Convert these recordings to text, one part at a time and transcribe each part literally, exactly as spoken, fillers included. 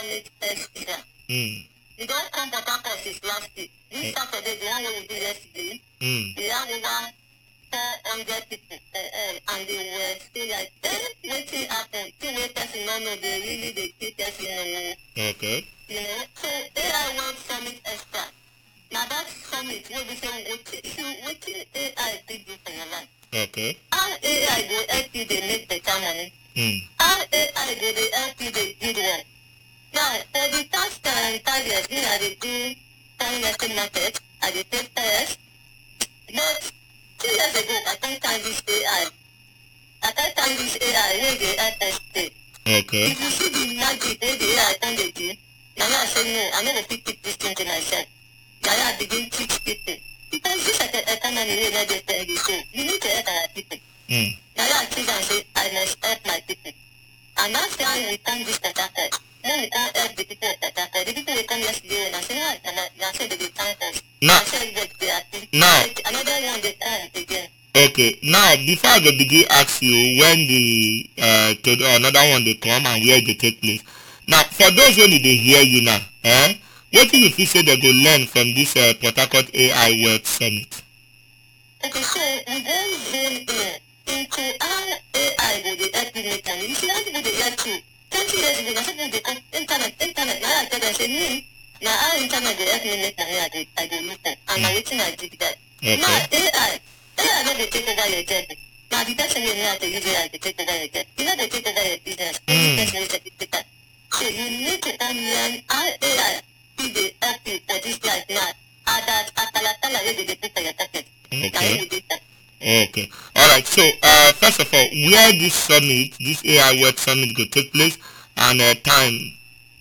summit extra. Mm. We don't come to talk us is last week. This Saturday, the one we did yesterday, Mm. we have over four hundred people, uh, uh, and they were still like, eh, waiting happen. Two way person, no, no, they really, they keep us in the, Okay. you know. So, A I World Summit extra. Now that summit, we be saying, what A I did do for your life? Okay. How A I will help you to make better money? Mm. How A I will help you to build one? Now, for the past uh, five years, me, I did do time estate market, I did take test. But two years ago, I can't find this A I. I can't find this A I where the A I tested. Okay. If you see the magic where the A I can do, now I say no, I never fit keep this thing to myself. Now I begin to teach people. Because this is the economy where I just tell you, so you need to help our people. Mm. Now I teach and say, I must help my people. And that's why we can't just attack us. Then we can't help the people that attack us. The people they come yesterday and I say, ah, and I, I say they will thank us. No. I say that they are sick. No. Another one they thank again. Okay. Now, before I go begin ask you when the uh to the, another one they come and where they take place. Now, for those when they hear you now, eh? What do you feel say they go learn from this uh, Port Harcourt A I World Summit? Okay, so we then zoom in into how A I will be helping me. You see, how people they help you. twenty years ago, I said, they come internet, internet. Now I tell them, say, me, now how internet they help me make money, I do, I do use them. And now waiting I did that. Okay. Now A I, A I know they take over your job. Now the person you know how to use A I, they take over your job. You know they take over your business. Every person is a dictator. So you need to learn how A I will be help you for this life now. And that, atalatala, where they take your target. Okay. Okay. All right. So, uh, first of all, where this summit, this A I World Summit, go take place, and uh, time.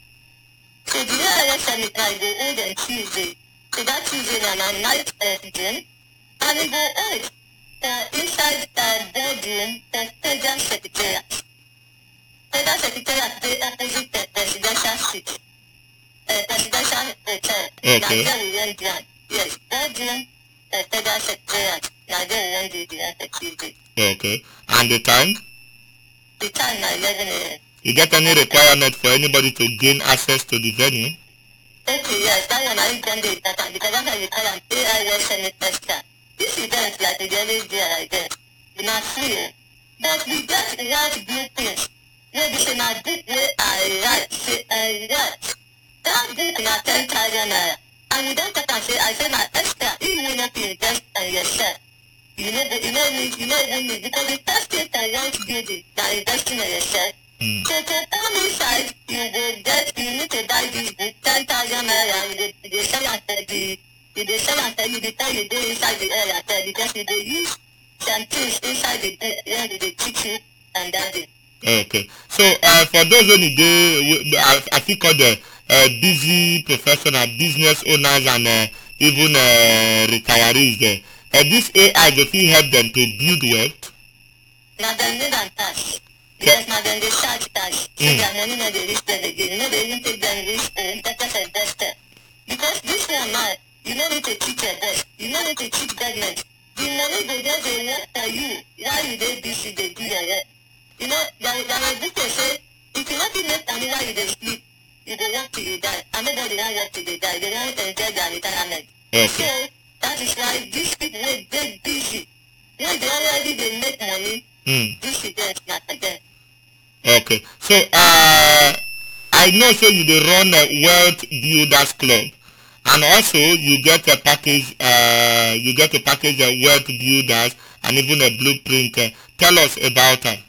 So the A I Summit now is the hold on Tuesday. So that Tuesday now, na night uh, June, and it go hold uh, inside uh, Belgium, the Federal Secretariat. Federal Secretariat dey opposite the presidential seat, uh, presidential hotel. Okay. Na there we run ground. Yes, Belgium, uh, Federal Secretariat. Na there we run the ground for Tuesday. Okay. And the time? The time na eleven a m. You get any requirement for anybody to gain access to the venue? Okay, yes, that one I can do it that time because that's how you call an A I World Summit extra. This event like the always do like that. It's not free. But we just write good things. Maybe say now this way I write, say I write. That this na ten thousand naira. And we don't talk and say I say na extra. You will not invest on yourself. You know the you know you know you know because the first thing I want to do is now investing on yourself. Mm. So to come inside, you will get, you need to buy this book, ten thousand naira, you dey dey sell am for the, you dey sell am for you, the time you dey inside the area, tell because you dey use some things inside the area, they dey teach you, and that day. Okay. So, uh, for those only they, I, I think called the uh, busy professional business owners and uh, even uh, retirees there, uh, this A I go fit help them to build wealth. Now dem need am cash. Yes, now then they charge cash. So Mm. their money no dey reach them again. You know they even take them reach uh, interest investor. Because this one now, you no need to cheat your desk. You no need to cheat government. The money go just dey rest on you. How you dey busy dey do your work. You know, there there was this they say, if you no fit make money while you dey sleep, you dey work till you die. And nobody don work till they die. They don enjoy their retirement. Okay. So that is why these people wey dey busy, you know they already dey make money. Mm. This is just not again. Okay. So, uh, I know so you dey run a Wealth Builders Club, and also you get a package, uh, you get a package of Wealth Builders and even a blueprint. Uh, tell us about it.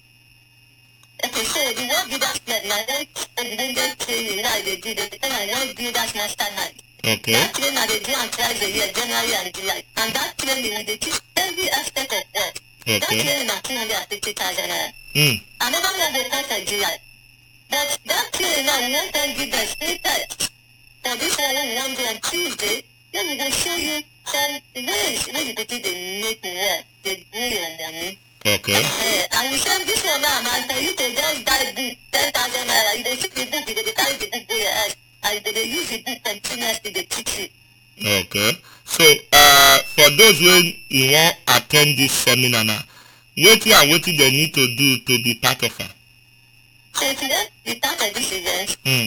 Okay, so the Wealth Builders Club, now they they training now they do the Wealth Builders Mastermind. Okay. That training they do on twice a year, January and July. And that training they teach every aspect of that. That Okay. training na two hundred and fifty thousand naira. Mm. Another one they start in July. But that training now you don't can give them straight test. So this one you run on Tuesday, then we will show you some ways where you could do the make well, the billion I mean. Okay. Uh, and you send this one now, man, so you can just buy the ten thousand naira. You dey see the book, you dey carry the book to your house, and you dey use the book continuously, they teach you. Okay. So, uh, for those when you want attend this seminar now, wetin and wetin they need to do to be part of it? So if you don't be part of this event, Mm.